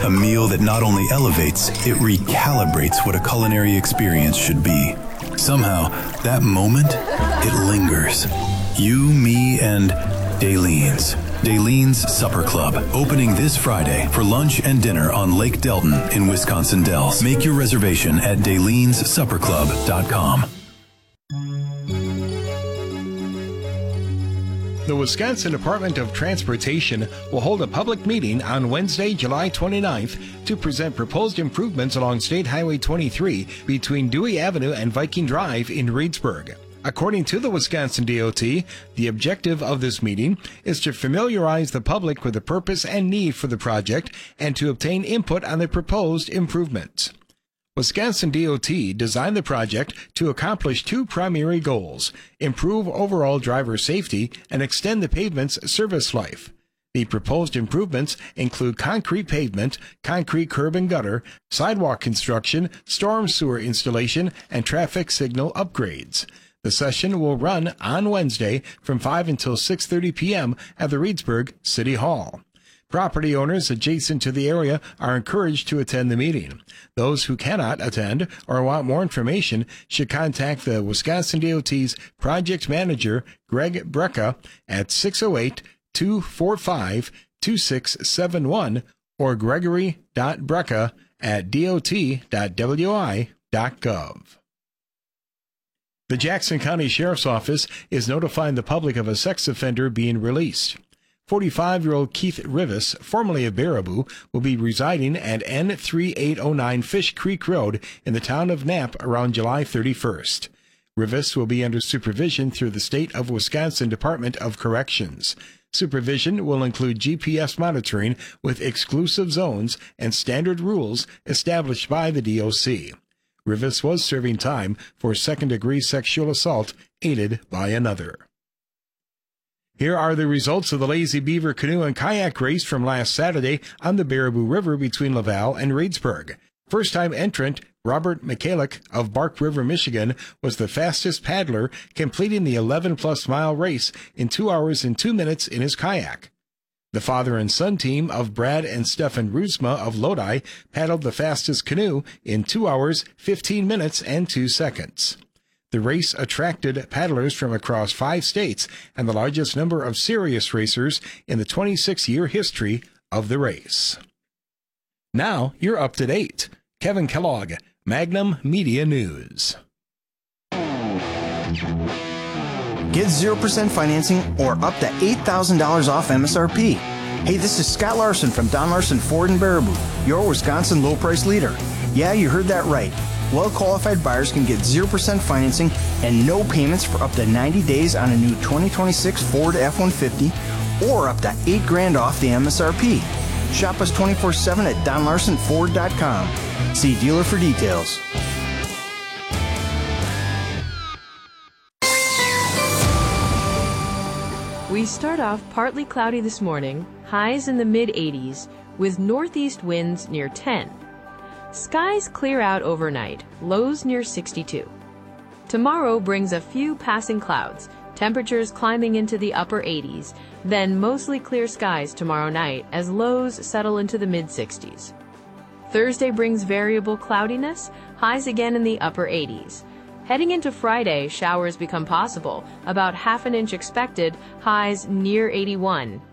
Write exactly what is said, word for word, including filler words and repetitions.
A meal that not only elevates, it recalibrates what a culinary experience should be. Somehow, that moment, it lingers. You, me, and Daleens. Daleens Supper Club, opening this Friday for lunch and dinner on Lake Delton in Wisconsin Dells. Make your reservation at daleens supper club dot com. The Wisconsin Department of Transportation will hold a public meeting on Wednesday, July twenty-ninth to present proposed improvements along State Highway twenty-three between Dewey Avenue and Viking Drive in Reedsburg. According to the Wisconsin D O T, the objective of this meeting is to familiarize the public with the purpose and need for the project and to obtain input on the proposed improvements. Wisconsin D O T designed the project to accomplish two primary goals: improve overall driver safety and extend the pavement's service life. The proposed improvements include concrete pavement, concrete curb and gutter, sidewalk construction, storm sewer installation, and traffic signal upgrades. The session will run on Wednesday from five until six thirty p.m. at the Reedsburg City Hall. Property owners adjacent to the area are encouraged to attend the meeting. Those who cannot attend or want more information should contact the Wisconsin D O T's project manager, Greg Brecka, at six oh eight, two four five, two six seven one or gregory dot brecka at dot dot w i dot gov. The Jackson County Sheriff's Office is notifying the public of a sex offender being released. forty-five-year-old Keith Rivas, formerly of Baraboo, will be residing at N thirty-eight oh nine Fish Creek Road in the town of Knapp around July thirty-first. Rivas will be under supervision through the State of Wisconsin Department of Corrections. Supervision will include G P S monitoring with exclusive zones and standard rules established by the D O C. Rivas was serving time for second-degree sexual assault aided by another. Here are the results of the Lazy Beaver canoe and kayak race from last Saturday on the Baraboo River between Laval and Reedsburg. First-time entrant Robert Michalik of Bark River, Michigan, was the fastest paddler, completing the eleven-plus mile race in two hours and two minutes in his kayak. The father and son team of Brad and Stefan Rusma of Lodi paddled the fastest canoe in two hours, fifteen minutes, and two seconds. The race attracted paddlers from across five states and the largest number of serious racers in the twenty-six-year history of the race. Now you're up to date. Kevin Kellogg, Magnum Media News. Get zero percent financing or up to eight thousand dollars off M S R P. Hey, this is Scott Larson from Don Larson Ford in Baraboo, your Wisconsin low price leader. Yeah, you heard that right. Well-qualified buyers can get zero percent financing and no payments for up to ninety days on a new twenty twenty-six Ford F one fifty or up to eight grand off the M S R P. Shop us twenty-four seven at don larson ford dot com. See dealer for details. We start off partly cloudy this morning, highs in the mid eighties, with northeast winds near ten. Skies clear out overnight, lows near sixty-two. Tomorrow brings a few passing clouds, temperatures climbing into the upper eighties, then mostly clear skies tomorrow night as lows settle into the mid sixties. Thursday brings variable cloudiness, highs again in the upper eighties. Heading into Friday, showers become possible, about half an inch expected, highs near eighty-one.